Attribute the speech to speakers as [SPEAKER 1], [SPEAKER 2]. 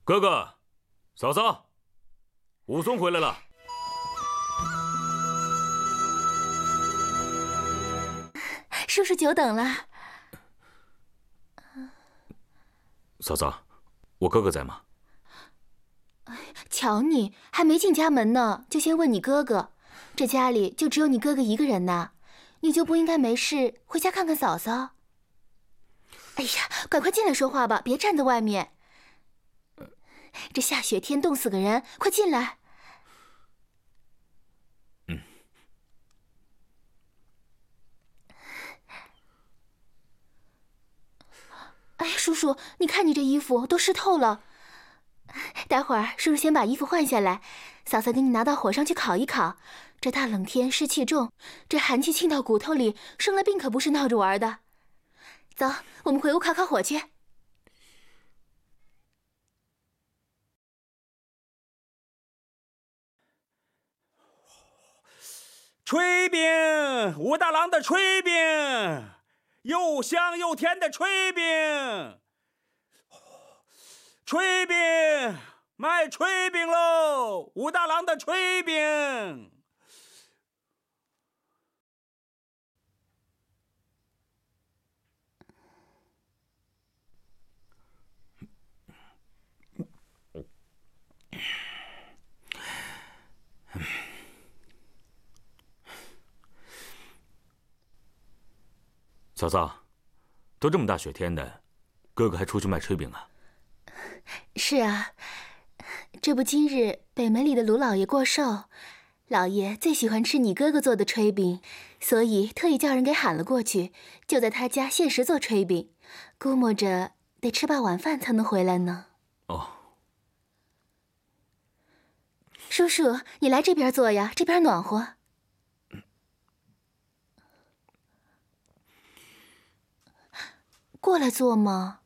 [SPEAKER 1] 哥哥，嫂嫂，武松回来了。
[SPEAKER 2] 叔叔久等了。
[SPEAKER 1] 嫂嫂，我哥哥在吗？
[SPEAKER 2] 瞧你还没进家门呢，就先问你哥哥。这家里就只有你哥哥一个人呐，你就不应该没事回家看看嫂嫂？哎呀，赶快进来说话吧，别站在外面。这下雪天冻死个人，快进来。哎，叔叔，你看你这衣服都湿透了。待会儿叔叔先把衣服换下来，嫂嫂给你拿到火上去烤一烤。这大冷天湿气重，这寒气沁到骨头里，生了病可不是闹着玩的。走，我们回屋烤烤火去。
[SPEAKER 3] 炊饼，武大郎的炊饼，又香又甜的炊饼。炊饼，卖炊饼喽！武大郎的炊饼。
[SPEAKER 1] 嫂嫂，都这么大雪天的，哥哥还出去卖炊饼啊？
[SPEAKER 2] 是啊，这不今日北门里的卢老爷过寿，老爷最喜欢吃你哥哥做的炊饼，所以特意叫人给喊了过去，就在他家限时做炊饼，估摸着得吃罢晚饭才能回来呢。
[SPEAKER 1] 哦，
[SPEAKER 2] 叔叔，你来这边坐呀，这边暖和。过来坐嘛。